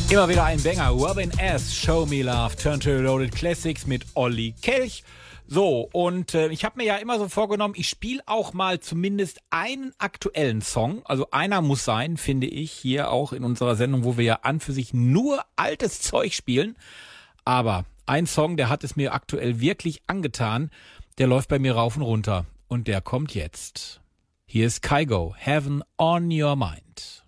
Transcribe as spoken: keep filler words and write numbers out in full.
Immer wieder ein Banger. Robin S. Show Me Love, Turn to Reloaded Classics mit Olli Kelch. So, und äh, ich habe mir ja immer so vorgenommen, ich spiele auch mal zumindest einen aktuellen Song. Also einer muss sein, finde ich, hier auch in unserer Sendung, wo wir ja an für sich nur altes Zeug spielen. Aber ein Song, der hat es mir aktuell wirklich angetan, der läuft bei mir rauf und runter. Und der kommt jetzt. Hier ist Kygo, Heaven on Your Mind.